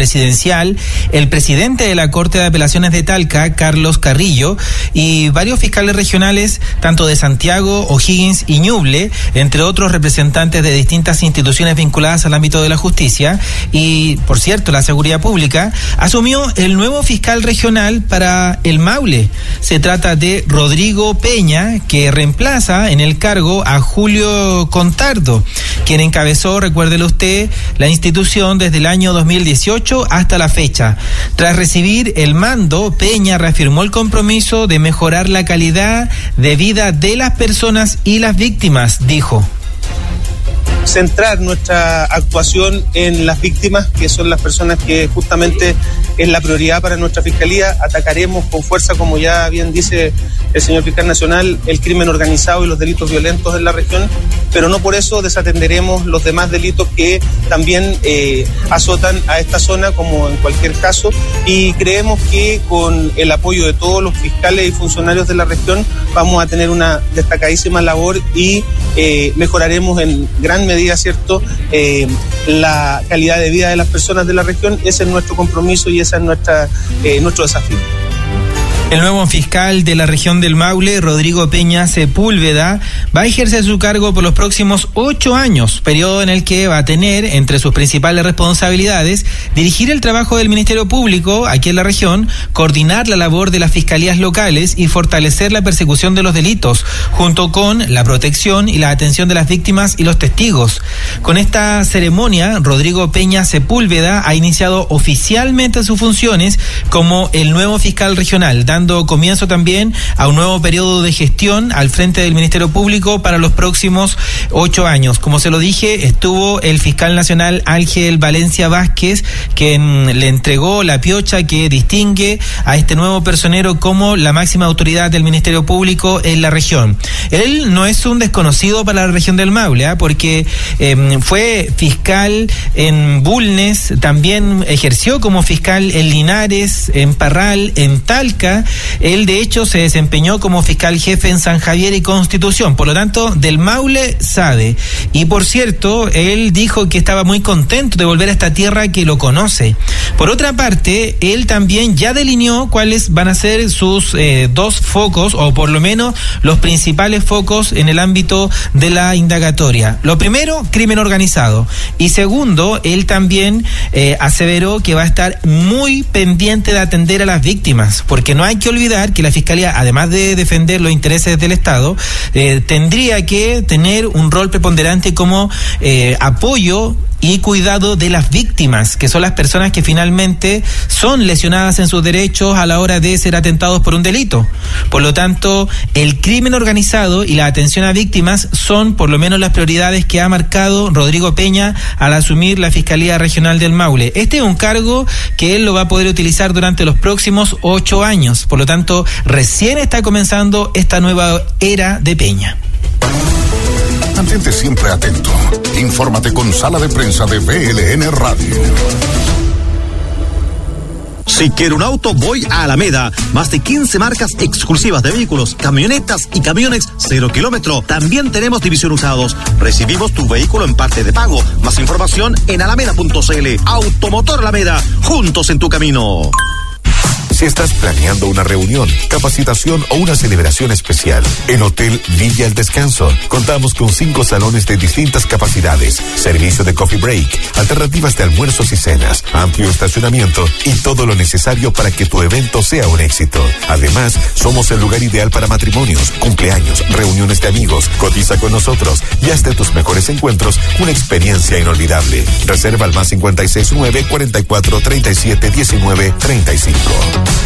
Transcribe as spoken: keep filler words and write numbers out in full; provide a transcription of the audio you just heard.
presidencial, el presidente de la Corte de Apelaciones de Talca, Carlos Carrillo, y varios fiscales regionales, tanto de Santiago, O'Higgins y Ñuble, entre otros representantes de distintas instituciones vinculadas al ámbito de la justicia. Y, por cierto, la seguridad pública asumió el nuevo fiscal regional para el Maule. Se trata de Rodrigo Peña, que reemplaza en el cargo a Julio Contardo, quien encabezó, recuérdelo usted, la institución desde el año dos mil dieciocho hasta la fecha. Tras recibir el mando, Peña reafirmó el compromiso de mejorar la calidad de vida de las personas y las víctimas, dijo. Centrar nuestra actuación en las víctimas, que son las personas que justamente es la prioridad para nuestra Fiscalía. Atacaremos con fuerza, como ya bien dice el señor fiscal nacional, el crimen organizado y los delitos violentos en la región, pero no por eso desatenderemos los demás delitos que también eh, azotan a esta zona, como en cualquier caso, y creemos que con el apoyo de todos los fiscales y funcionarios de la región vamos a tener una destacadísima labor y eh, mejoraremos en gran medida, ¿cierto?, eh, la calidad de vida de las personas de la región. Ese es nuestro compromiso y ese es nuestra, eh, nuestro desafío. El nuevo fiscal de la región del Maule, Rodrigo Peña Sepúlveda, va a ejercer su cargo por los próximos ocho años, periodo en el que va a tener, entre sus principales responsabilidades, dirigir el trabajo del Ministerio Público aquí en la región, coordinar la labor de las fiscalías locales y fortalecer la persecución de los delitos, junto con la protección y la atención de las víctimas y los testigos. Con esta ceremonia, Rodrigo Peña Sepúlveda ha iniciado oficialmente sus funciones como el nuevo fiscal regional, dando comienzo también a un nuevo periodo de gestión al frente del Ministerio Público para los próximos ocho años. Como se lo dije, estuvo el fiscal nacional Ángel Valencia Vázquez, quien le entregó la piocha que distingue a este nuevo personero como la máxima autoridad del Ministerio Público en la región. Él no es un desconocido para la región del Maule, ¿eh? porque eh, fue fiscal en Bulnes, también ejerció como fiscal en Linares, en Parral, en Talca. Él, de hecho, se desempeñó como fiscal jefe en San Javier y Constitución, por lo tanto, del Maule sabe. Y, por cierto, él dijo que estaba muy contento de volver a esta tierra que lo conoce. Por otra parte, él también ya delineó cuáles van a ser sus eh, dos focos, o por lo menos los principales focos en el ámbito de la indagatoria. Lo primero, crimen organizado. Y segundo, él también eh, aseveró que va a estar muy pendiente de atender a las víctimas, porque no hay que olvidar que la Fiscalía, además de defender los intereses del Estado, eh, tendría que tener un rol preponderante como eh, apoyo y cuidado de las víctimas, que son las personas que finalmente son lesionadas en sus derechos a la hora de ser atentados por un delito. Por lo tanto, el crimen organizado y la atención a víctimas son por lo menos las prioridades que ha marcado Rodrigo Peña al asumir la Fiscalía Regional del Maule. Este es un cargo que él lo va a poder utilizar durante los próximos ocho años. Por lo tanto, recién está comenzando esta nueva era de Peña. Mantente siempre atento. Infórmate con Sala de Prensa de B L N Radio. Si quiero un auto, voy a Alameda. Más de quince marcas exclusivas de vehículos, camionetas y camiones cero kilómetro. También tenemos división usados. Recibimos tu vehículo en parte de pago. Más información en alameda punto c l. Automotor Alameda, juntos en tu camino. Si estás planeando una reunión, capacitación o una celebración especial, en Hotel Villa El Descanso contamos con cinco salones de distintas capacidades, servicio de coffee break, alternativas de almuerzos y cenas, amplio estacionamiento y todo lo necesario para que tu evento sea un éxito. Además, somos el lugar ideal para matrimonios, cumpleaños, reuniones de amigos. Cotiza con nosotros y haz de tus mejores encuentros una experiencia inolvidable. Reserva al más cincuenta y seis nueve, cuarenta y cuatro, treinta y siete, diecinueve, treinta y cinco.